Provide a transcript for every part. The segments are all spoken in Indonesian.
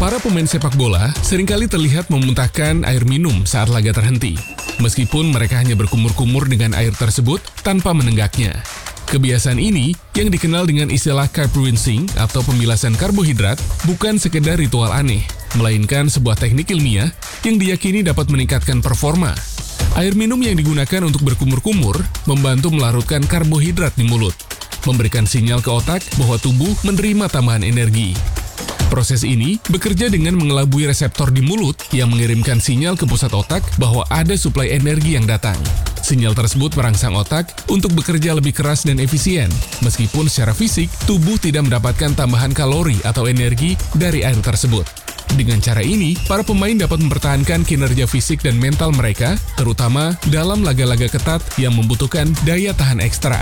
Para pemain sepak bola seringkali terlihat memuntahkan air minum saat laga terhenti, meskipun mereka hanya berkumur-kumur dengan air tersebut tanpa menenggaknya. Kebiasaan ini, yang dikenal dengan istilah carb rinsing atau pemilasan karbohidrat, bukan sekedar ritual aneh, melainkan sebuah teknik ilmiah yang diyakini dapat meningkatkan performa. Air minum yang digunakan untuk berkumur-kumur membantu melarutkan karbohidrat di mulut, memberikan sinyal ke otak bahwa tubuh menerima tambahan energi. Proses ini bekerja dengan mengelabui reseptor di mulut yang mengirimkan sinyal ke pusat otak bahwa ada suplai energi yang datang. Sinyal tersebut merangsang otak untuk bekerja lebih keras dan efisien, meskipun secara fisik tubuh tidak mendapatkan tambahan kalori atau energi dari air tersebut. Dengan cara ini, para pemain dapat mempertahankan kinerja fisik dan mental mereka, terutama dalam laga-laga ketat yang membutuhkan daya tahan ekstra.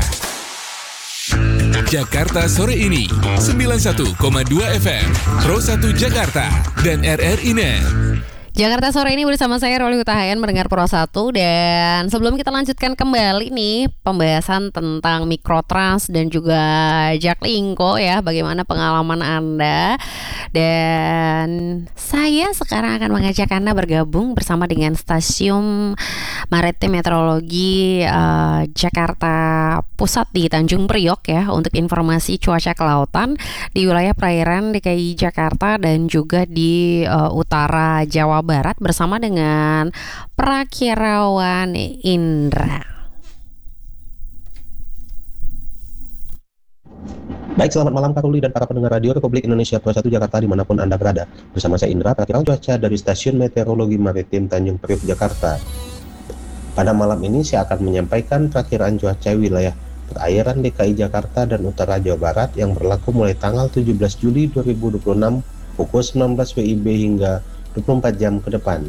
Jakarta Sore Ini 91,2 FM Pro 1 Jakarta dan RRI Net. Jakarta Sore Ini bersama saya Roli Hutahayan mendengar Pro 1. Dan sebelum kita lanjutkan kembali nih pembahasan tentang Mikrotrans dan juga Jaklingko ya, bagaimana pengalaman Anda. Dan saya sekarang akan mengajak Anda bergabung bersama dengan Stasiun Maritim Meteorologi Jakarta Pusat di Tanjung Priok ya, untuk informasi cuaca kelautan di wilayah perairan DKI Jakarta dan juga di utara Jawa Barat bersama dengan Prakirawan Indra. Baik, selamat malam Kak Ruli dan para pendengar Radio Republik Indonesia Pro 1 Jakarta dimanapun Anda berada. Bersama saya Indra, Prakirawan Cuaca dari Stasiun Meteorologi Maritim Tanjung Priok, Jakarta. Pada malam ini saya akan menyampaikan perakiraan cuaca wilayah perairan DKI Jakarta dan utara Jawa Barat yang berlaku mulai tanggal 17 Juli 2026 pukul 19 WIB hingga 24 jam ke depan.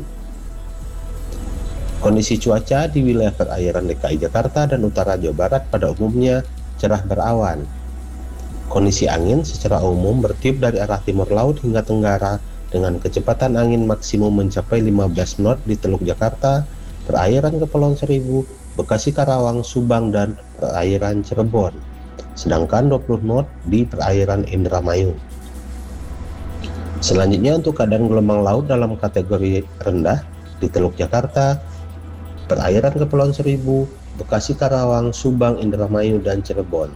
Kondisi cuaca di wilayah perairan DKI Jakarta dan utara Jawa Barat pada umumnya cerah berawan. Kondisi angin secara umum bertiup dari arah timur laut hingga tenggara dengan kecepatan angin maksimum mencapai 15 knot di Teluk Jakarta, perairan Kepulauan Seribu, Bekasi, Karawang, Subang, dan perairan Cirebon. Sedangkan 20 knot di perairan Indramayu. Selanjutnya untuk keadaan gelombang laut dalam kategori rendah di Teluk Jakarta, perairan Kepulauan Seribu, Bekasi, Karawang, Subang, Indramayu, dan Cirebon.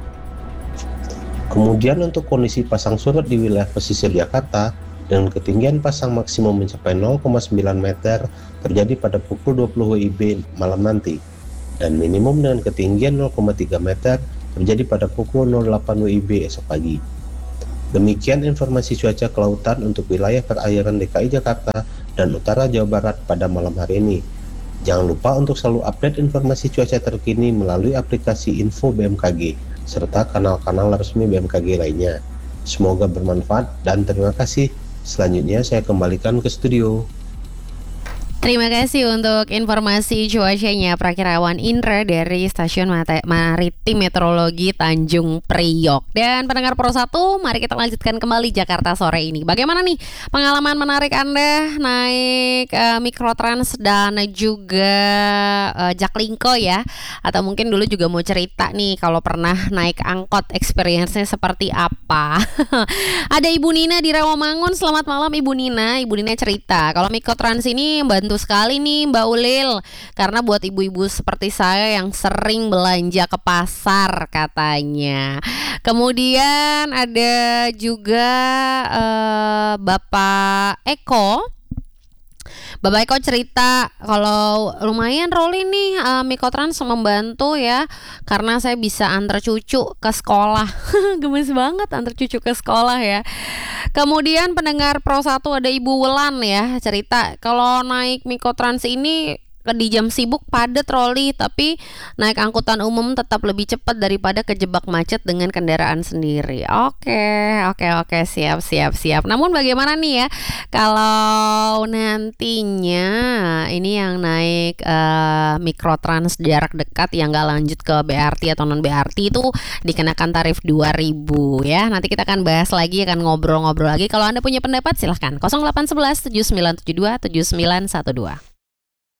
Kemudian untuk kondisi pasang surut di wilayah pesisir Jakarta dengan ketinggian pasang maksimum mencapai 0,9 meter terjadi pada pukul 20 WIB malam nanti, dan minimum dengan ketinggian 0,3 meter terjadi pada pukul 08 WIB esok pagi. Demikian informasi cuaca kelautan untuk wilayah perairan DKI Jakarta dan utara Jawa Barat pada malam hari ini. Jangan lupa untuk selalu update informasi cuaca terkini melalui aplikasi Info BMKG serta kanal-kanal resmi BMKG lainnya. Semoga bermanfaat dan terima kasih. Selanjutnya saya kembalikan ke studio. Terima kasih untuk informasi cuacanya Prakirawan Indra dari Stasiun Maritim Meteorologi Tanjung Priok. Dan pendengar Pro 1, mari kita lanjutkan kembali Jakarta Sore ini. Bagaimana nih pengalaman menarik Anda naik Mikrotrans dan juga Jaklingko ya? Atau mungkin dulu juga mau cerita nih kalau pernah naik angkot, experience-nya seperti apa? Ada Ibu Nina di Rawamangun. Selamat malam Ibu Nina. Ibu Nina cerita kalau Mikrotrans ini bantu sekali nih Mbak Ulil, karena buat ibu-ibu seperti saya yang sering belanja ke pasar katanya. Kemudian ada juga Bapak Eko. Bapak Eko cerita kalau lumayan Roli nih Mikrotrans membantu ya, karena saya bisa antar cucu ke sekolah. Gemes banget antar cucu ke sekolah ya. Kemudian pendengar Pro 1 ada Ibu Wulan ya, cerita kalau naik Mikrotrans ini di jam sibuk padat Roli, tapi naik angkutan umum tetap lebih cepat daripada kejebak macet dengan kendaraan sendiri. Oke, siap. Namun bagaimana nih ya kalau nantinya ini yang naik Mikrotrans jarak dekat yang gak lanjut ke BRT atau non BRT itu dikenakan tarif 2.000 ya. Nanti kita akan bahas lagi, akan ngobrol-ngobrol lagi. Kalau Anda punya pendapat silahkan 0811 7972 7912.